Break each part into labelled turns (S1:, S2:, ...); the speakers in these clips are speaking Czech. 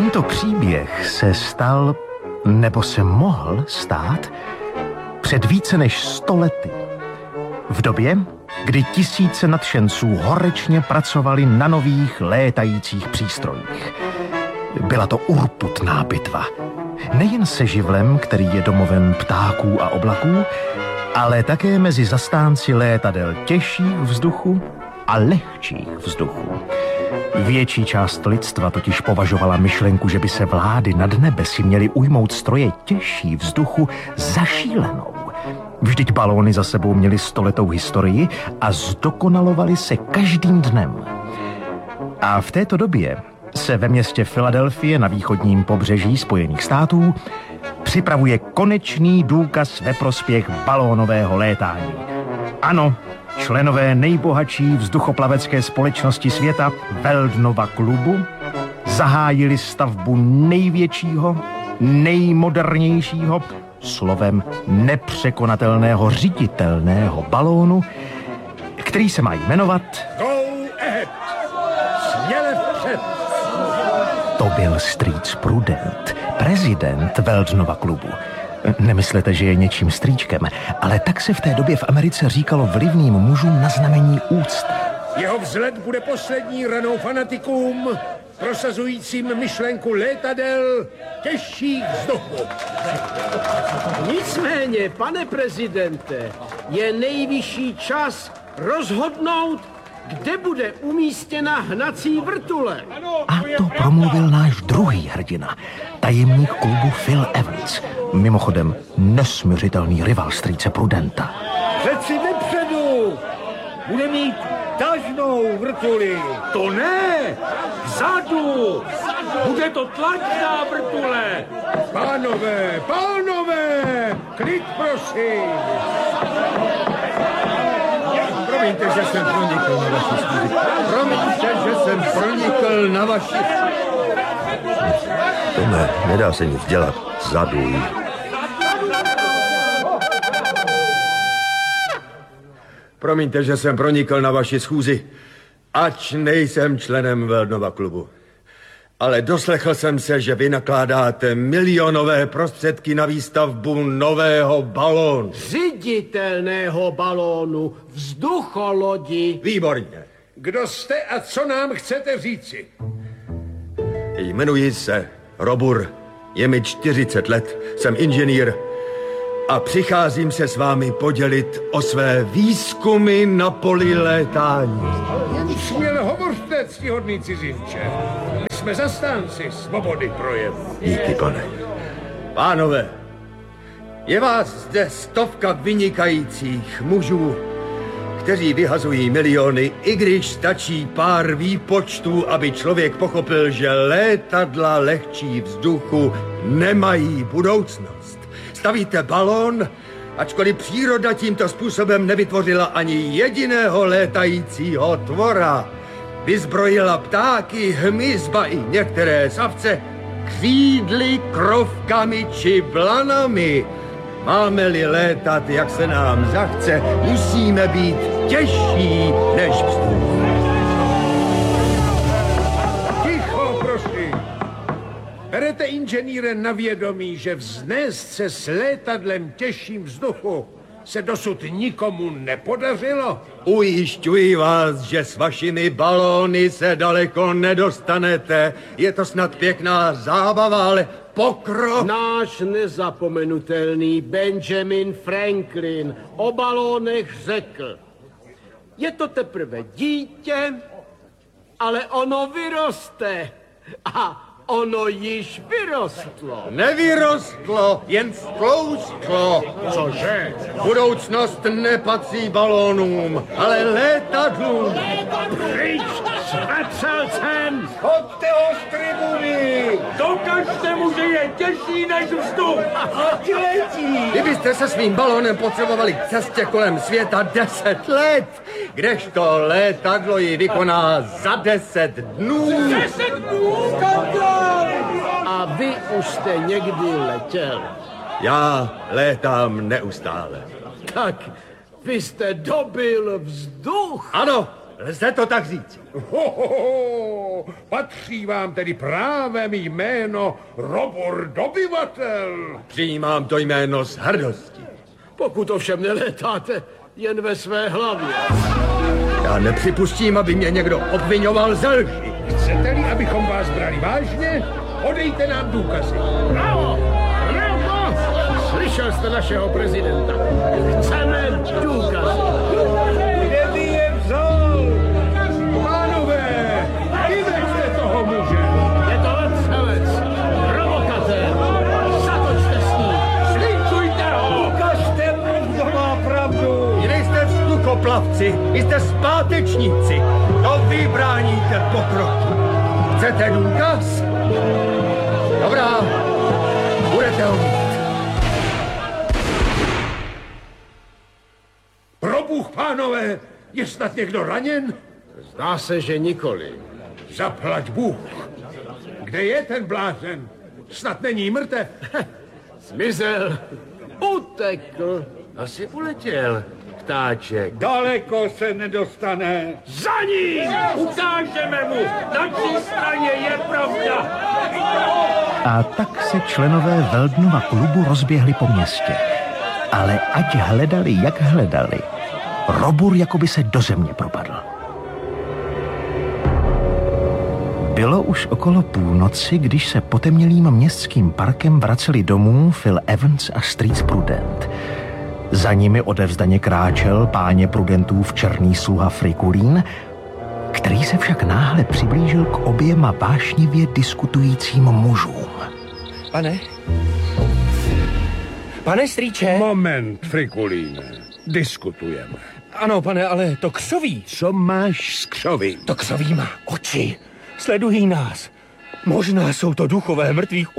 S1: Tento příběh se stal, nebo se mohl stát, před více než 100 lety. V době, kdy tisíce nadšenců horečně pracovali na nových létajících přístrojích. Byla to urputná bitva. Nejen se živlem, který je domovem ptáků a oblaků, ale také mezi zastánci létadel těžších vzduchu a lehčích vzduchů. Větší část lidstva totiž považovala myšlenku, že by se vlády nad nebesy měly ujmout stroje těžší vzduchu za šílenou. Vždyť balóny za sebou měly 100letou historii a zdokonalovaly se každým dnem. A v této době se ve městě Filadelfie na východním pobřeží Spojených států připravuje konečný důkaz ve prospěch balónového létání. Ano, členové nejbohatší vzduchoplavecké společnosti světa Veldnova klubu zahájili stavbu největšího, nejmodernějšího, slovem nepřekonatelného řiditelného balónu, který se má jmenovat
S2: Go ahead! Směle vpřed!
S1: To byl strýc Prudent, prezident Veldnova klubu. Nemyslete, že je něčím strýčkem, ale tak se v té době v Americe říkalo vlivným mužům na znamení úcty.
S2: Jeho vzhled bude poslední ranou fanatikům, prosazujícím myšlenku létadel těžších vzduchů.
S3: Nicméně, pane prezidente, je nejvyšší čas rozhodnout, kde bude umístěna hnací vrtule.
S1: A to promluvil náš druhý hrdina, tajemník klubu Phil Evans. Mimochodem, nesmiřitelný rival strýce Prudenta.
S2: Přeci nepředu! Bude mít tažnou vrtuli.
S3: To ne! Vzadu! Bude to tlačná vrtule!
S2: Pánové! Klid, prosím! Promiňte, že jsem pronikl na vaši schůzi.
S4: Tome, nedá se nic dělat. Zaduj.
S5: Promiňte, že jsem pronikl na vaši schůzi, ač nejsem členem Veldnova klubu. Ale doslechl jsem se, že vy nakládáte milionové prostředky na výstavbu nového balónu.
S3: Řiditelného balónu, vzducholodi.
S5: Výborně.
S2: Kdo jste a co nám chcete říci?
S5: Jmenuji se Robur, je mi 40 let, jsem inženýr a přicházím se s vámi podělit o své výzkumy na poli létání.
S2: Jen směle hovořte, ctihodný cizinče. My jsme zastánci svobody projevu.
S5: Díky, pane. Pánové, je vás zde 100 vynikajících mužů, kteří vyhazují miliony, i když stačí pár výpočtů, aby člověk pochopil, že létadla lehčí vzduchu nemají budoucnost. Stavíte balón, ačkoliv příroda tímto způsobem nevytvořila ani jediného létajícího tvora. Vyzbrojila ptáky, hmyz, ba i některé savce křídly, krovkami či blanami. Máme-li létat, jak se nám zachce, musíme být těžší než vzduch.
S2: Ticho, prosím. Berete, inženýre, na vědomí, že vznést se s létadlem těžším vzduchu se dosud nikomu nepodařilo?
S5: Ujišťuji vás, že s vašimi balóny se daleko nedostanete. Je to snad pěkná zábava, ale pokrok...
S3: Náš nezapomenutelný Benjamin Franklin o balónech řekl: je to teprve dítě, ale ono vyroste. A ono již vyrostlo.
S5: Nevyrostlo, jen zklousklo.
S2: Cože?
S5: Budoucnost nepatří balónům, ale létadlům.
S3: Pryč s vetřelcem!
S2: Chodte o z tribuny!
S3: Dokažte mu, že je těžší než vzduch! Ať letí!
S5: Kdybyste se svým balónem potřebovali k cestě kolem světa 10 let, kdežto létadlo ji vykoná za 10 dnů.
S3: 10 dnů, skandál! A vy už jste někdy letěl.
S5: Já létám neustále.
S3: Tak vy jste dobil vzduch.
S5: Ano, Lze to tak říct.
S2: Patří vám tedy právem jméno Robur Dobyvatel.
S5: Přijímám to jméno s hrdostí.
S3: Pokud ovšem nelétáte jen ve své hlavě.
S5: Já nepřipustím, aby mě někdo obvinoval ze lži.
S2: Chcete-li, abychom vás brali vážně, podejte nám důkazy.
S3: Bravo! Bravo! Slyšel jste našeho prezidenta. Chceme důkazy.
S2: Kde by je vzal? Pánové, vyveďte toho muže.
S3: Je to odstřelec, provokatér. Zatočte s ním. Slinkujte ho.
S2: Ukažte mu, kdo má pravdu.
S5: Vy nejste vzduchoplavci, vy jste zpátečníci. To vy bráníte pokroku. Chcete důkaz? Dobrá, budete ho mít.
S2: Probůh, pánové, je snad někdo raněn?
S3: Zdá se, že nikoli.
S2: Zaplať Bůh. Kde je ten blázen? Snad není mrtev.
S3: Zmizel. Utekl.
S6: Asi uletěl, ptáček.
S2: Daleko se nedostane.
S6: Za ním! Ukážeme mu, na čí straně je pravda!
S1: A tak se členové Veldnova klubu rozběhli po městě. Ale ať hledali, jak hledali, Robur jakoby se do země propadl. Bylo už okolo půlnoci, když se potemnělým městským parkem vraceli domů Phil Evans a Street Prudent. Za nimi odevzdaně kráčel páně Prudentův černý sluha Frikulín, který se však náhle přiblížil k oběma vášnivě diskutujícím mužům.
S7: Pane strýče?
S2: Moment, Frikulíne. Diskutujeme.
S7: Ano, pane, ale to křoví.
S2: Co máš s křovím?
S7: To křoví má oči. Sledují nás. Možná jsou to duchové mrtvých.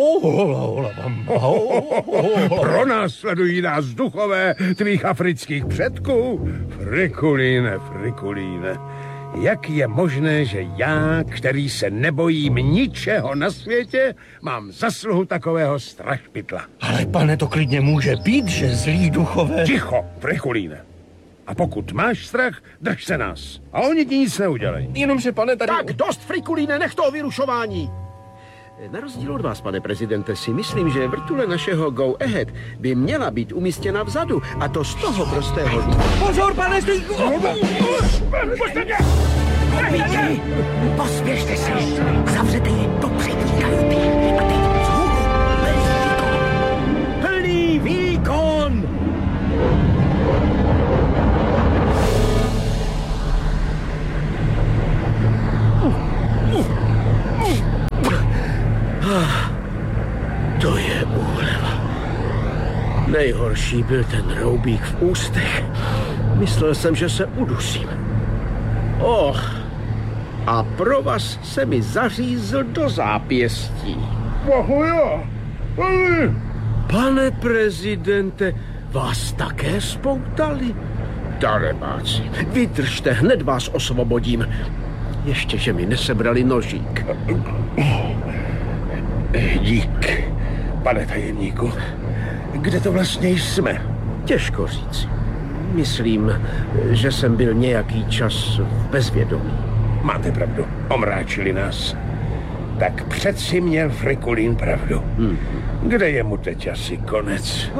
S2: Pronásledují nás duchové tvých afrických předků? Frikulíne. Jak je možné, že já, který se nebojím ničeho na světě, mám zasluhu takového strašpitla?
S7: Ale pane, to klidně může být, že zlí duchové...
S2: Ticho, Frikulíne. A pokud máš strach, drž se nás. A oni ti nic neudělají.
S7: Jenomže, pane, tady...
S3: Tak dost, Frikulíne, nech toho vyrušování. Na rozdíl od vás, pane prezidente, si myslím, že vrtule našeho Go Ahead by měla být umístěna vzadu. A to z toho prostého důvodu.
S7: Pozor, pane strýku!
S1: Víky, pospěšte se, zavřete je do přední kajuty. A teď vzhůru,
S7: Plný výkon!
S3: To je úleva. Nejhorší byl ten roubík v ústech. Myslel jsem, že se udusím. A provaz se mi zařízl do zápěstí. Pane prezidente, vás také spoutali? Darebáci, vydržte, hned vás osvobodím. Ještě, že mi nesebrali nožík.
S2: Dík, pane tajemníku. Kde to vlastně jsme?
S3: Těžko říct. Myslím, že jsem byl nějaký čas v bezvědomí.
S2: Máte pravdu, omráčili nás. Tak přeci měl Frikulín pravdu. Kde je mu teď asi konec?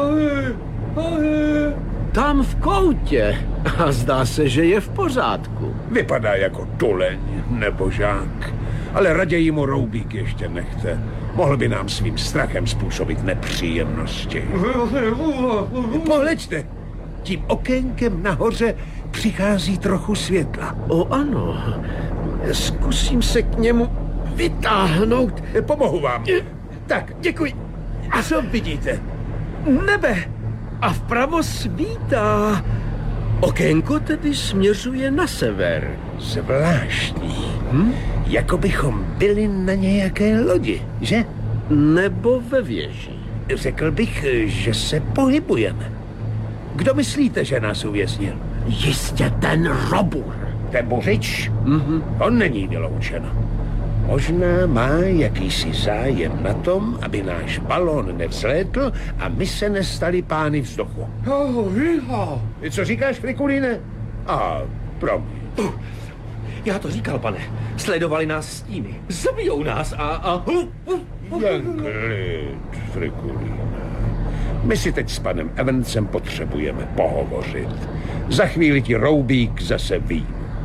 S3: Tam v koutě. A zdá se, že je v pořádku.
S2: Vypadá jako tuleň nebo žák. Ale raději mu roubík ještě nechte. Mohl by nám svým strachem způsobit nepříjemnosti. Pohleďte, tím okénkem nahoře přichází trochu světla.
S3: Ano, zkusím se k němu vytáhnout.
S2: Pomohu vám. Tak,
S3: Děkuji.
S2: a co vidíte?
S3: Nebe. A vpravo svítá. Okénko tedy směřuje na sever.
S2: Zvláštní. Jako bychom byli na nějaké lodi, že?
S3: Nebo ve věži.
S2: Řekl bych, že se pohybujeme. Kdo myslíte, že nás uvěznil?
S3: Jistě ten Robur.
S2: Ten Bořič? On není vyloučeno. Možná má jakýsi zájem na tom, aby náš balón nevzlétl a my se nestali pány vzduchu. Co říkáš, Frikulíne? Promiň.
S7: Já to říkal, pane. Sledovali nás stíny. Zabijou nás a...
S2: Jen klid, Frikulíne. My si teď s panem Evansem potřebujeme pohovořit. Za chvíli ti Roubík zase ví.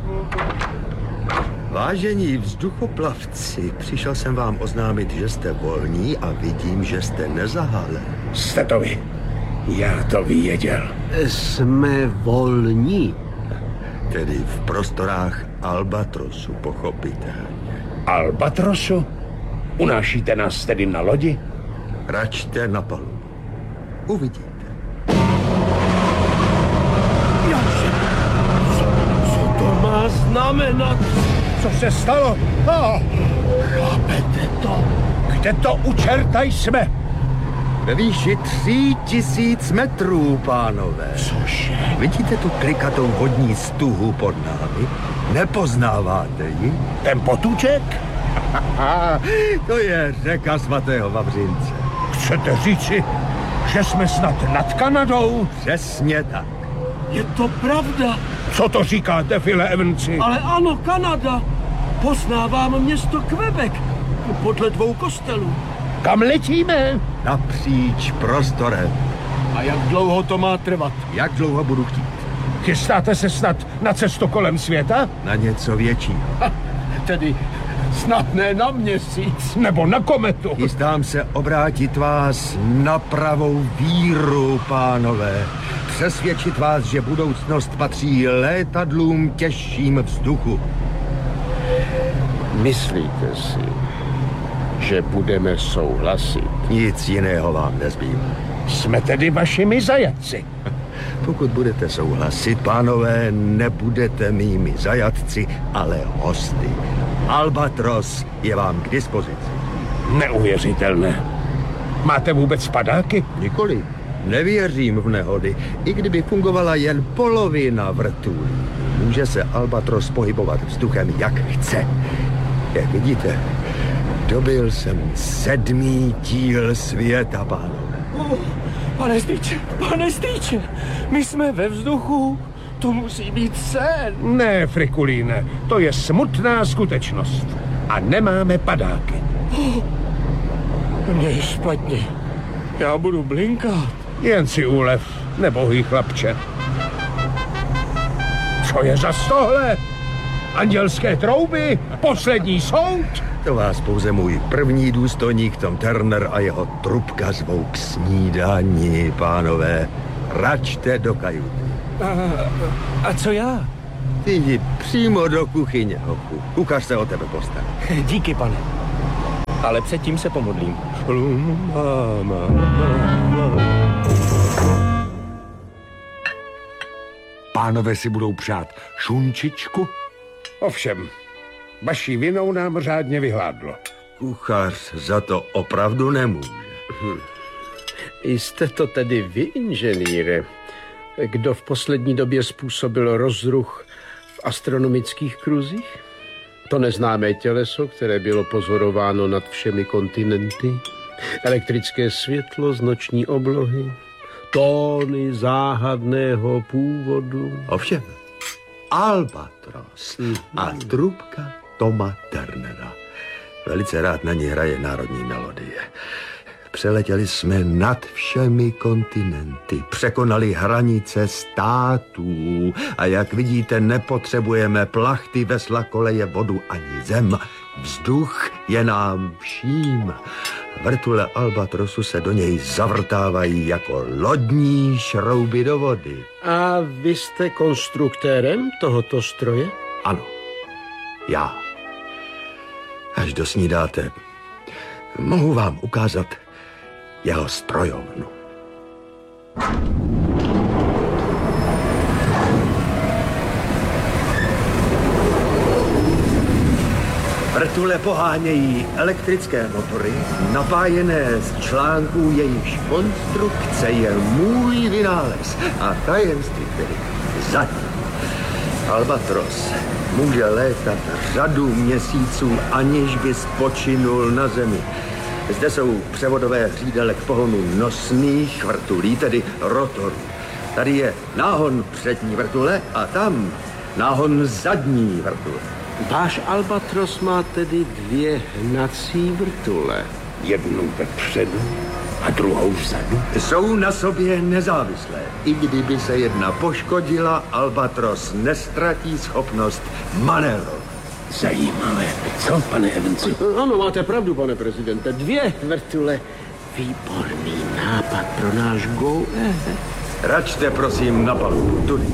S4: Vážení vzduchoplavci, přišel jsem vám oznámit, že jste volní a vidím, že jste nezaháleli.
S2: Jste to vy. Já to věděl.
S3: Jsme volní.
S4: Tedy v prostorách Albatrosu, pochopitelně.
S2: Albatrosu? Unášíte nás tedy na lodi?
S4: Račte na palubu. Uvidíte.
S7: Co to má znamenat?
S2: Co se stalo? Chápete to? Kde to u čerta jsme?
S4: Ve výši 3000 metrů, pánové.
S2: Cože?
S4: Vidíte tu klikatou vodní stuhu pod námi? Nepoznáváte ji?
S2: Ten potůček?
S4: To je řeka svatého Vavřince.
S2: Chcete říci, že jsme snad nad Kanadou?
S4: Přesně tak.
S7: Je to pravda.
S2: Co to říkáte, Phile Evansi?
S7: Ale ano, Kanada. Poznávám město Quebec. Podle 2 kostelů.
S2: Kam letíme?
S4: Napříč prostorem.
S7: A jak dlouho to má trvat?
S4: Jak dlouho budu chtít?
S2: Chystáte se snad na cestu kolem světa?
S4: Na něco většího.
S7: Tedy snad ne na měsíc.
S2: Nebo na kometu?
S4: Chystám se obrátit vás na pravou víru, pánové. Přesvědčit vás, že budoucnost patří létadlům těžším vzduchu.
S3: Myslíte si, že budeme souhlasit?
S4: Nic jiného vám nezbývá.
S2: Jsme tedy vašimi zajatci.
S4: Pokud budete souhlasit, pánové, nebudete mými zajatci, ale hosty. Albatros je vám k dispozici.
S2: Neuvěřitelné. Máte vůbec padáky?
S4: Nikoli. Nevěřím v nehody. I kdyby fungovala jen polovina vrtulí, může se Albatros pohybovat vzduchem, jak chce. Jak vidíte, dobil jsem 7. díl světa, pánové.
S7: Pane Stýče, my jsme ve vzduchu. To musí být sen.
S2: Ne, Frikulíne, to je smutná skutečnost. A nemáme padáky.
S7: Mně je špatně. Já budu blinkat.
S2: Jen si úlev, nebohý chlapče. Co je za tohle? Andělské trouby? Poslední soud?
S4: To vás pouze můj první důstojník Tom Turner a jeho trubka zvou k snídani, pánové. Račte do kajuty.
S7: A co já?
S4: Ty jdi přímo do kuchyně, hochu. Kuchař se o tebe postará.
S7: Díky, pane. Ale předtím se pomodlím.
S8: Pánové si budou přát šunčičku?
S2: Ovšem, vaší vinou nám řádně vyhládlo.
S4: Kuchař za to opravdu nemůže.
S3: Jste to tedy vy, inženýre, kdo v poslední době způsobil rozruch v astronomických kruzích? To neznámé těleso, které bylo pozorováno nad všemi kontinenty, elektrické světlo z noční oblohy, tóny záhadného původu.
S4: Ovšem, Albatros a trubka Toma Turnera. Velice rád na ní hraje národní melodie. Přeletěli jsme nad všemi kontinenty, překonali hranice států a jak vidíte, nepotřebujeme plachty, vesla, koleje, vodu ani zem. Vzduch je nám vším. Vrtule Albatrosu se do něj zavrtávají jako lodní šrouby do vody.
S3: A vy jste konstruktérem tohoto stroje?
S4: Ano, já. Až dosnídáte, mohu vám ukázat jeho strojovnu. Vrtule pohánějí elektrické motory, napájené z článků, jejichž konstrukce je můj vynález a tajemství tedy zadní. Albatros může létat řadu měsíců, aniž by spočinul na zemi. Zde jsou převodové hřídele k pohonu nosných vrtulí, tedy rotorů. Tady je náhon přední vrtule a tam náhon zadní vrtule.
S3: Váš Albatros má tedy 2 hnací vrtule.
S2: Jednu vepředu a druhou vzadu.
S4: Jsou na sobě nezávislé. I kdyby se jedna poškodila, Albatros nestratí schopnost manévrovat.
S2: Zajímavé, co, pane Evansi?
S3: Ano, máte pravdu, pane prezidente. 2 vrtule. Výborný nápad pro náš go.
S4: Račte, prosím, na palubu. Tudy.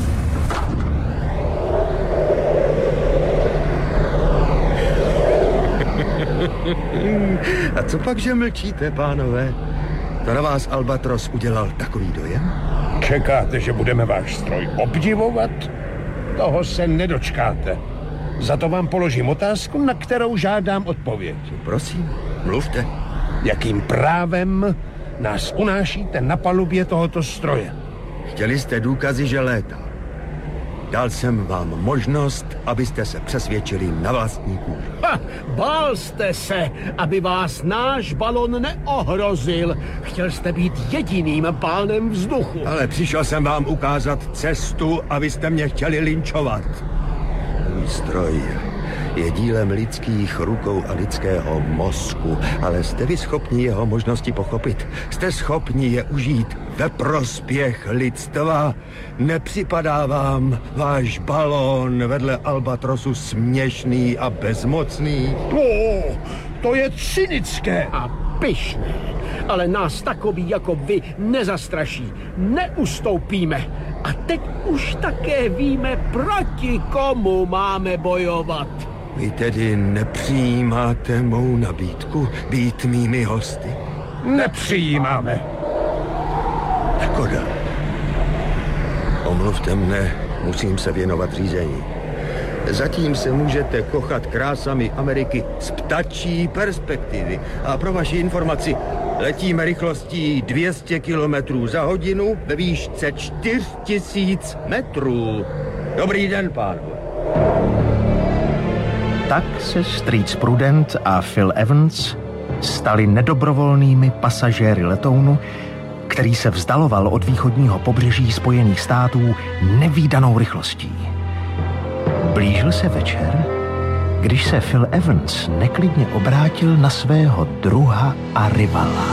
S4: A co pak, že mlčíte, pánové? To na vás Albatros udělal takový dojem?
S2: Čekáte, že budeme váš stroj obdivovat? Toho se nedočkáte. Za to vám položím otázku, na kterou žádám odpověď.
S4: Prosím, mluvte.
S2: Jakým právem nás unášíte na palubě tohoto stroje?
S4: Chtěli jste důkazy, že létá. Dal jsem vám možnost, abyste se přesvědčili na vlastní kůži.
S7: Bál jste se, aby vás náš balon neohrozil. Chtěl jste být jediným pánem vzduchu.
S4: Ale přišel jsem vám ukázat cestu, abyste mě chtěli linčovat. Můj stroj je dílem lidských rukou a lidského mozku, ale jste vy schopni jeho možnosti pochopit? Jste schopni je užít ve prospěch lidstva? Nepřipadá vám váš balón vedle Albatrosu směšný a bezmocný?
S2: To je cynické.
S7: A pyšné. Ale nás takový jako vy nezastraší. Neustoupíme. A teď už také víme, proti komu máme bojovat.
S4: Vy tedy nepřijímáte mou nabídku být mými hosty?
S2: Nepřijímáme.
S4: Škoda. Omluvte mne, musím se věnovat řízení. Zatím se můžete kochat krásami Ameriky z ptačí perspektivy. A pro vaši informaci, letíme rychlostí 200 km za hodinu ve výšce 4000 metrů. Dobrý den, pánové.
S1: Tak se strýc Prudent a Phil Evans stali nedobrovolnými pasažéry letounu, který se vzdaloval od východního pobřeží Spojených států nevídanou rychlostí. Blížil se večer, když se Phil Evans neklidně obrátil na svého druha a rivala.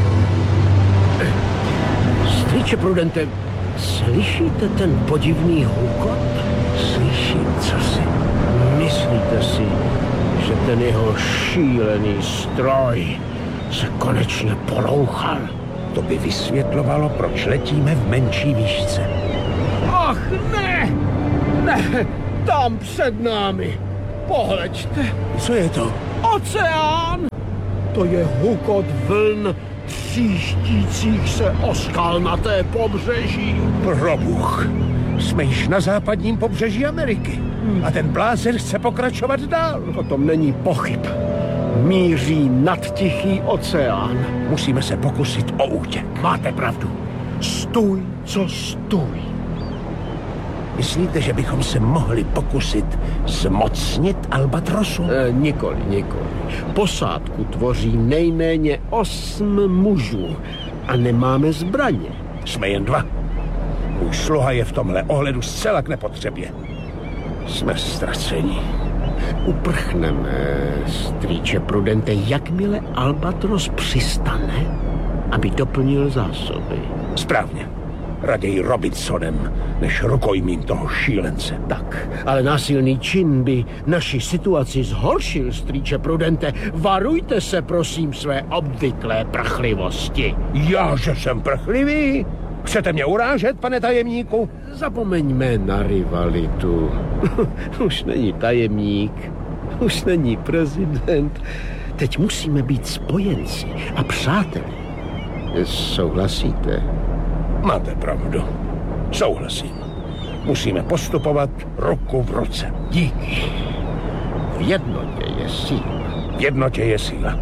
S7: Strýče Prudente, slyšíte ten podivný hukot? Slyším, co si. Myslíte si, že ten jeho šílený stroj se konečně porouchal?
S2: To by vysvětlovalo, proč letíme v menší výšce.
S7: Ach, ne! Ne! Tam před námi! Pohleďte!
S2: Co je to?
S7: Oceán! To je hukot vln tříštících se o skalnaté pobřeží.
S2: Probůh. Jsme již na západním pobřeží Ameriky. A ten blázen chce pokračovat dál.
S7: O tom není pochyb. Míří nad Tichý oceán.
S2: Musíme se pokusit o útěk.
S7: Máte pravdu. Stůj, co stůj.
S2: Myslíte, že bychom se mohli pokusit zmocnit Albatrosu?
S7: Nikoli. Posádku tvoří nejméně 8 mužů a nemáme zbraně.
S2: Jsme jen 2. Můj sluha je v tomhle ohledu zcela k nepotřebě. Jsme ztraceni.
S7: Uprchneme, strýče Prudente, jakmile Albatros přistane, aby doplnil zásoby.
S2: Správně. Raději Robinsonem, než rukojmím toho šílence.
S7: Tak, ale násilný čin by naši situaci zhoršil, strýče Prudente. Varujte se, prosím, své obvyklé prchlivosti.
S2: Já, že jsem prchlivý? Chcete mě urážet, pane tajemníku?
S7: Zapomeňme na rivalitu. Už není tajemník, už není prezident. Teď musíme být spojenci a přáteli. Souhlasíte?
S2: Máte pravdu. Souhlasím. Musíme postupovat ruku v ruce.
S7: Díky. V jednotě je síla.
S2: V jednotě je síla.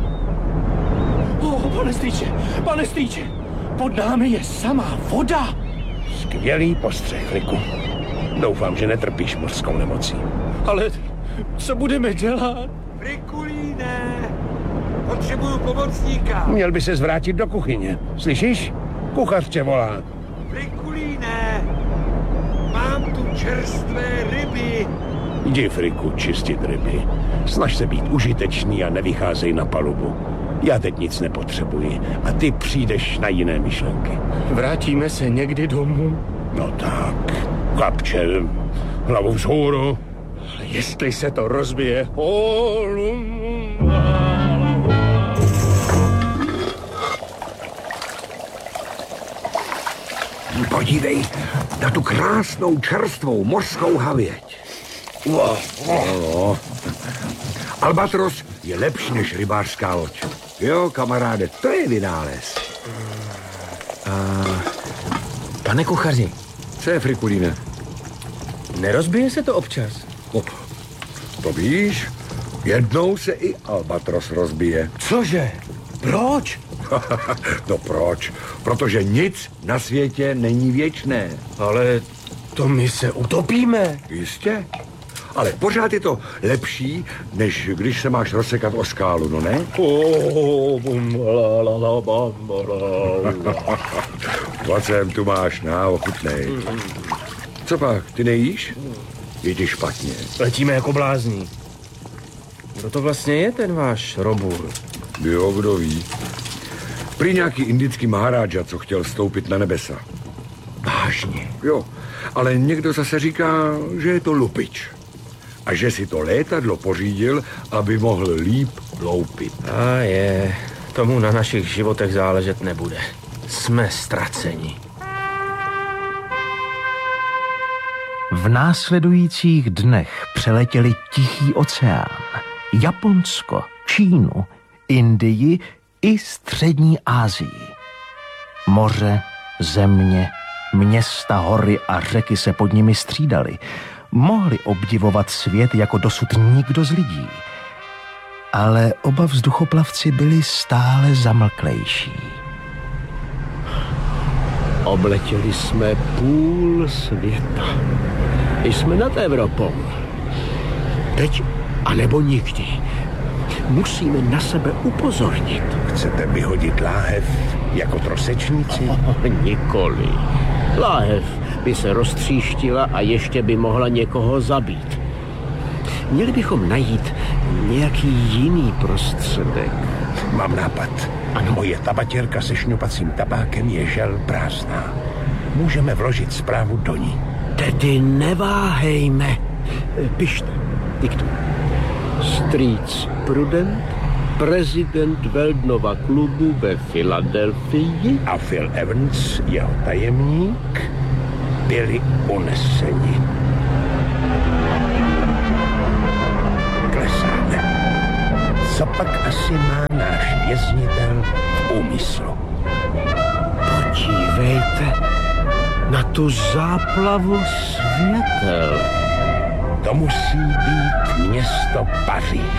S7: Pane strýče, pod námi je samá voda.
S2: Skvělý postřeh, Riku. Doufám, že netrpíš mořskou nemocí.
S7: Ale co budeme dělat?
S6: Frikulíne! Potřebuju pomocníka!
S2: Měl by se zvrátit do kuchyně. Slyšíš? Kuchař tě volá.
S6: Frikulíne! Mám tu čerstvé ryby!
S2: Jdi, Friku, čistit ryby. Snaž se být užitečný a nevycházej na palubu. Já teď nic nepotřebuji a ty přijdeš na jiné myšlenky.
S7: Vrátíme se někdy domů?
S2: No tak, kapče, hlavu vzhůru.
S7: Jestli se to rozbije...
S8: Podívej na tu krásnou čerstvou mořskou havěť. Albatros je lepší než rybářská loď. Jo, kamaráde, to je vynález.
S9: Pane kuchaři,
S8: Co je, Frikulíne?
S9: nerozbije se to občas?
S8: To víš, jednou se i albatros rozbije.
S9: Cože? Proč?
S8: No proč? Protože nic na světě není věčné.
S9: Ale to my se utopíme.
S8: Jistě. Ale pořád je to lepší, než když se máš rozsekat o skálu, no ne? Pojď sem, tu máš, ochutnej. Co pak, ty nejíš? Je ti špatně.
S9: Letíme jako blázní. Kdo to vlastně je ten váš Robur?
S8: Jo, kdo ví. Prý nějaký indický maharaja, co chtěl vstoupit na nebesa.
S9: Vážně.
S8: Jo, ale někdo zase říká, že je to lupič. A že si to létadlo pořídil, aby mohl líp loupit.
S9: A je, tomu na našich životech záležet nebude. Jsme ztraceni.
S1: V následujících dnech přeletěli Tichý oceán, Japonsko, Čínu, Indii i Střední Asii. Moře, země, města, hory a řeky se pod nimi střídaly. Mohli obdivovat svět jako dosud nikdo z lidí. Ale oba vzduchoplavci byli stále zamlklejší.
S7: Obletěli jsme půl světa. Jsme nad Evropou. Teď anebo nikdy. Musíme na sebe upozornit.
S2: Chcete vyhodit láhev jako trosečníci?
S7: Nikoli. Láhev by se roztříštila a ještě by mohla někoho zabít. Měli bychom najít nějaký jiný prostředek.
S2: Mám nápad. Ano. Moje tabatěrka se šňupacím tabákem je žel prázdná. Můžeme vložit zprávu do ní.
S7: Tedy neváhejme. Pište. Diktuj. Strýc Prudent, prezident Veldnova klubu ve Filadelfii
S2: A Phil Evans, jeho tajemník, byli uneseni. Klesáme. Co pak asi má náš věznitel v úmyslu?
S7: Podívejte na tu záplavu světel.
S2: To musí být město Paříž.